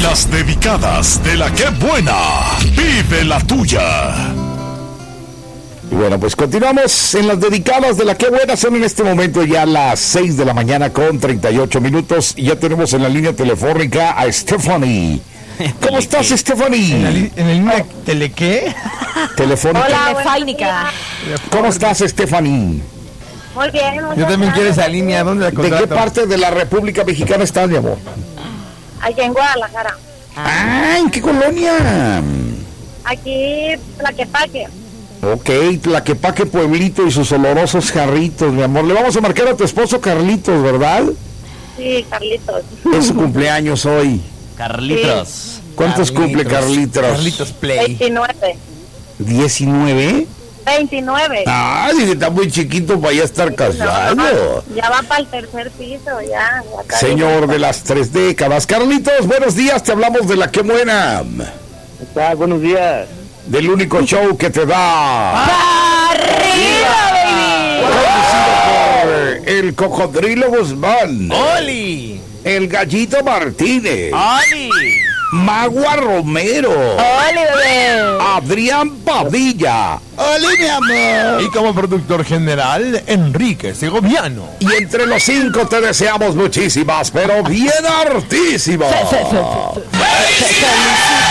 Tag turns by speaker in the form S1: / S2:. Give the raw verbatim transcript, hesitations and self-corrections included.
S1: Las dedicadas de la que buena. Vive la tuya.
S2: Y bueno, pues continuamos en las dedicadas de la que buena. Son en este momento ya las seis de la mañana con treinta y ocho minutos. Y ya tenemos en la línea telefónica a Stephanie. ¿Cómo estás, Stephanie?
S3: ¿En la, li- en la línea tele qué?
S2: Telefónica.
S4: Hola, telefónica.
S2: ¿Cómo estás, Stephanie?
S4: Muy bien, muchas
S3: Yo también quiero esa línea. ¿Dónde la
S2: ¿De
S3: contrato?
S2: qué parte de la República Mexicana estás, mi amor?
S4: Aquí en Guadalajara.
S2: Ah, ¿en qué colonia?
S4: Aquí, Tlaquepaque.
S2: Ok, Tlaquepaque, Pueblito y sus olorosos jarritos, mi amor. Le vamos a marcar a tu esposo Carlitos, ¿verdad?
S4: Sí, Carlitos.
S2: Es su cumpleaños hoy.
S5: Carlitos.
S2: ¿Cuántos cumple Carlitos?
S3: Carlitos Play.
S4: veintinueve.
S2: ¿diecinueve?
S4: veintinueve.
S2: Ah, sí, está muy chiquito para ya estar casado.
S4: Ya va para el tercer piso, ya. ya está
S2: Señor
S4: bien.
S2: de las tres décadas. Carlitos, buenos días, te hablamos de la que buena.
S6: Ah, buenos días.
S2: Del único show que te da.
S4: ¡Arriba, baby!
S2: Conducido por el Cocodrilo Guzmán.
S3: ¡Oli!
S2: El Gallito Martínez.
S5: ¡Oli!
S2: Magua Romero.
S4: ¡Ole, bebé!
S2: Adrián Padilla.
S3: ¡Oli, mi amor! Y como productor general, Enrique Segoviano.
S2: Y entre los cinco te deseamos muchísimas, pero bien hartísimas.
S4: ¡Felicidades!